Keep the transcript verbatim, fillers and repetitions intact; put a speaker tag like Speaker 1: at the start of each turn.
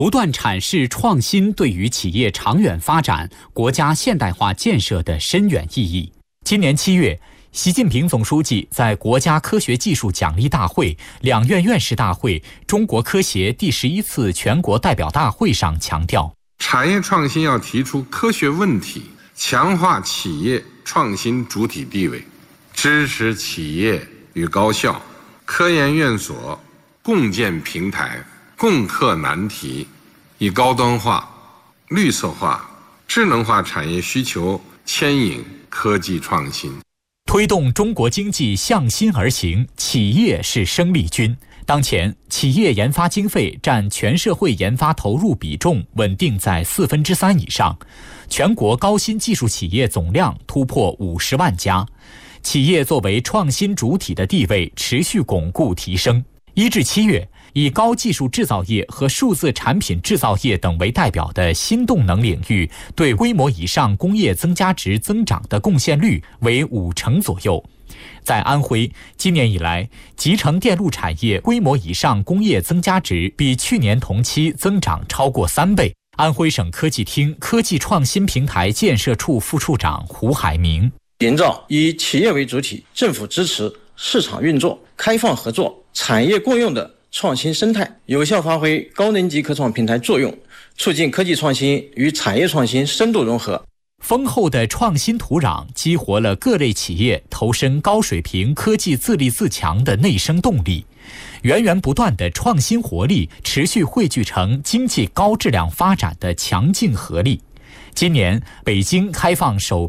Speaker 1: 不断阐释创新对于企业长远发展、国家现代化建设的深远意义。今年七月，习近平总书记在国家科学技术奖励大会、两院院士大会、中国科协第十一次全国代表大会上强调，
Speaker 2: 产业创新要提出科学问题，强化企业创新主体地位，支持企业与高校、科研院所共建平台，共克难题，以高端化、绿色化、智能化产业需求牵引科技创新，
Speaker 1: 推动中国经济向心而行。企业是生力军。当前，企业研发经费占全社会研发投入比重稳定在四分之三以上，全国高新技术企业总量突破五十万家，企业作为创新主体的地位持续巩固提升。一至七月，以高技术制造业和数字产品制造业等为代表的新动能领域对规模以上工业增加值增长的贡献率为五成左右。在安徽，今年以来，集成电路产业规模以上工业增加值比去年同期增长超过三倍。安徽省科技厅科技创新平台建设处副处长胡海明，
Speaker 3: 营造以企业为主体、政府支持、市场运作、开放合作、产业共用的创新生态，有效发挥高能级科创平台作用，促进科技创新与产业创新深度融合。
Speaker 1: 丰厚的创新土壤激活了各类企业投身高水平科技自立自强的内生动力，源源不断的创新活力持续汇聚成经济高质量发展的强劲合力。今年，北京开放首